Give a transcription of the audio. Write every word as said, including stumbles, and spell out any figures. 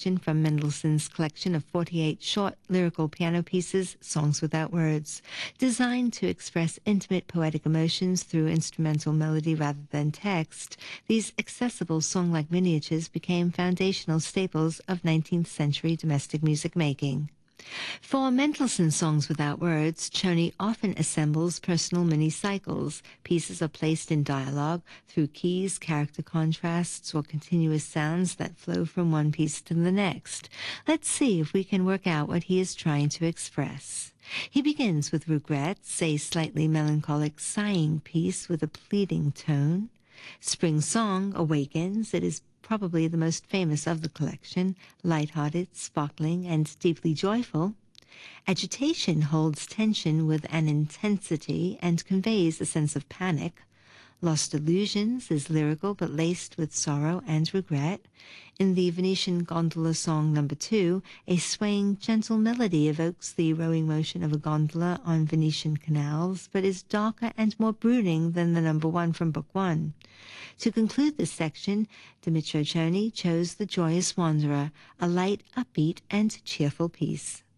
selection from Mendelssohn's collection of forty-eight short lyrical piano pieces, Songs Without Words. Designed to express intimate poetic emotions through instrumental melody rather than text, these accessible song-like miniatures became foundational staples of nineteenth century domestic music making. For Mendelssohn's Songs Without Words, Czerny often assembles personal mini-cycles. Pieces are placed in dialogue through keys, character contrasts, or continuous sounds that flow from one piece to the next. Let's see if we can work out what he is trying to express. He begins with Regrets, a slightly melancholic sighing piece with a pleading tone. Spring Song awakens. It is probably the most famous of the collection, light-hearted, sparkling, and deeply joyful. Agitation holds tension with an intensity and conveys a sense of panic. Lost Illusions is lyrical but laced with sorrow and regret. In the Venetian Gondola Song Number Two, a swaying, gentle melody evokes the rowing motion of a gondola on Venetian canals, but is darker and more brooding than the number one from Book One. To conclude this section, Dmytro Czerny chose The Joyous Wanderer, a light, upbeat, and cheerful piece.